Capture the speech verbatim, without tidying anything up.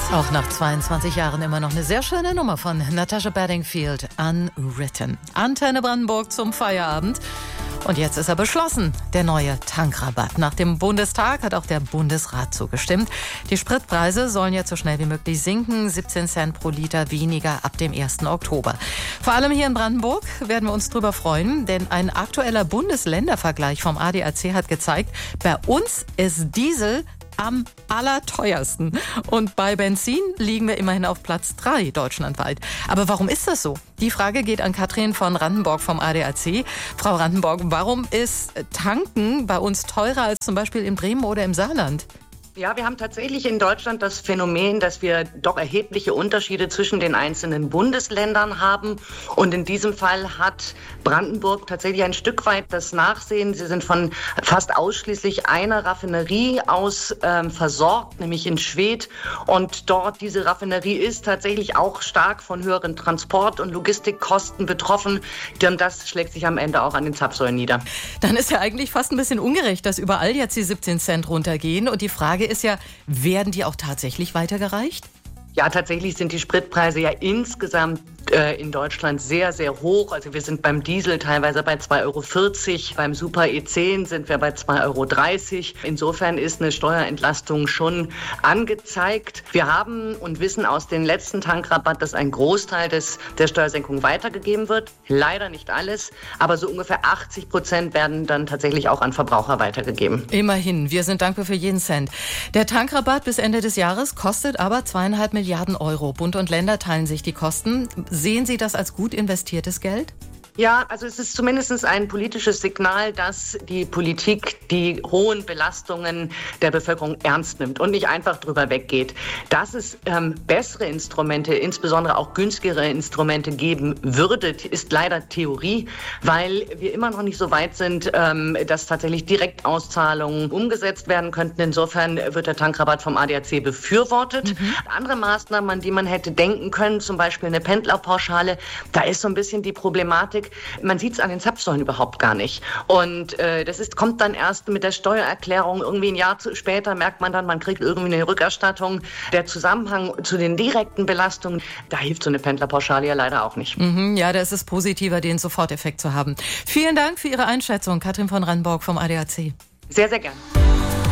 Auch nach zweiundzwanzig Jahren immer noch eine sehr schöne Nummer von Natasha Bedingfield, Unwritten. Antenne Brandenburg zum Feierabend. Und jetzt ist er beschlossen, der neue Tankrabatt. Nach dem Bundestag hat auch der Bundesrat zugestimmt. Die Spritpreise sollen jetzt so schnell wie möglich sinken. siebzehn Cent pro Liter weniger ab dem ersten Oktober. Vor allem hier in Brandenburg werden wir uns drüber freuen, denn ein aktueller Bundesländervergleich vom A D A C hat gezeigt, bei uns ist Diesel am allerteuersten. Und bei Benzin liegen wir immerhin auf Platz drei deutschlandweit. Aber warum ist das so? Die Frage geht an Katrin von Randenborg vom A D A C. Frau Randenborg, warum ist Tanken bei uns teurer als zum Beispiel in Bremen oder im Saarland? Ja, wir haben tatsächlich in Deutschland das Phänomen, dass wir doch erhebliche Unterschiede zwischen den einzelnen Bundesländern haben. Und in diesem Fall hat Brandenburg tatsächlich ein Stück weit das Nachsehen. Sie sind von fast ausschließlich einer Raffinerie aus ähm, versorgt, nämlich in Schwedt. Und dort, diese Raffinerie ist tatsächlich auch stark von höheren Transport- und Logistikkosten betroffen. Denn das schlägt sich am Ende auch an den Zapfsäulen nieder. Dann ist ja eigentlich fast ein bisschen ungerecht, dass überall jetzt die siebzehn Cent runtergehen. Und die Frage ist ja, werden die auch tatsächlich weitergereicht? Ja, tatsächlich sind die Spritpreise ja insgesamt äh, in Deutschland sehr, sehr hoch. Also wir sind beim Diesel teilweise bei zwei Euro vierzig, beim Super E zehn sind wir bei zwei Euro dreißig. Insofern ist eine Steuerentlastung schon angezeigt. Wir haben und wissen aus dem letzten Tankrabatt, dass ein Großteil des, der Steuersenkung weitergegeben wird. Leider nicht alles, aber so ungefähr achtzig Prozent werden dann tatsächlich auch an Verbraucher weitergegeben. Immerhin, wir sind dankbar für jeden Cent. Der Tankrabatt bis Ende des Jahres kostet aber zweieinhalb Milliarden Euro. Bund und Länder teilen sich die Kosten. Sehen Sie das als gut investiertes Geld? Ja, also es ist zumindest ein politisches Signal, dass die Politik die hohen Belastungen der Bevölkerung ernst nimmt und nicht einfach drüber weggeht. Dass es ähm, bessere Instrumente, insbesondere auch günstigere Instrumente geben würde, ist leider Theorie, weil wir immer noch nicht so weit sind, ähm, dass tatsächlich Direktauszahlungen umgesetzt werden könnten. Insofern wird der Tankrabatt vom A D A C befürwortet. Mhm. Andere Maßnahmen, an die man hätte denken können, zum Beispiel eine Pendlerpauschale, da ist so ein bisschen die Problematik, man sieht es an den Zapfsäulen überhaupt gar nicht. Und äh, das ist, kommt dann erst mit der Steuererklärung. Irgendwie ein Jahr zu, später merkt man dann, man kriegt irgendwie eine Rückerstattung. Der Zusammenhang zu den direkten Belastungen, da hilft so eine Pendlerpauschale ja leider auch nicht. Mhm, ja, da ist es positiver, den Soforteffekt zu haben. Vielen Dank für Ihre Einschätzung, Katrin von Randenborg vom A D A C. Sehr, sehr gern.